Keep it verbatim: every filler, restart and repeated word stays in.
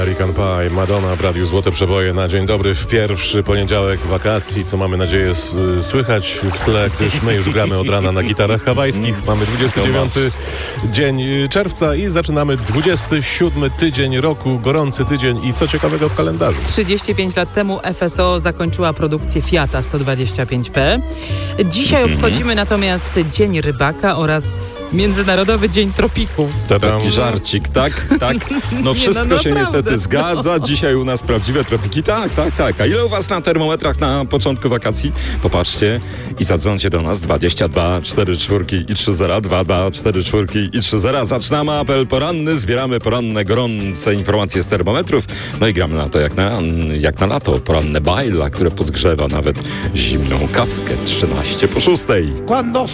American Pie, Madonna w Radiu Złote Przeboje na dzień dobry w pierwszy poniedziałek wakacji, co mamy nadzieję s- słychać w tle, gdyż my już gramy od rana na gitarach hawajskich. Mamy dwudziesty dziewiąty dzień czerwca i zaczynamy dwudziesty siódmy tydzień roku, gorący tydzień i co ciekawego w kalendarzu. trzydzieści pięć lat temu F S O zakończyła produkcję Fiata sto dwadzieścia pięć P. Dzisiaj obchodzimy natomiast Dzień Rybaka oraz Międzynarodowy Dzień Tropików. Taki żarcik, tak? Tak. No wszystko no, się naprawdę, niestety zgadza. Dzisiaj u nas prawdziwe tropiki. Tak, tak, tak. A ile u was na termometrach na początku wakacji? Popatrzcie i zadzwońcie do nas dwadzieścia dwa cztery cztery i trzy zero, dwa dwa cztery cztery i trzy zero. Zaczynamy apel poranny, zbieramy poranne gorące informacje z termometrów. No i gramy na to jak na, jak na lato. Poranne bajla, które podgrzewa nawet zimną kawkę trzynaście po szóstej. Cuando